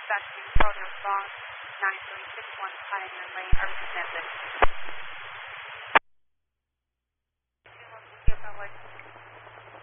dispatch being told response 9361 Pioneer Lane are presented.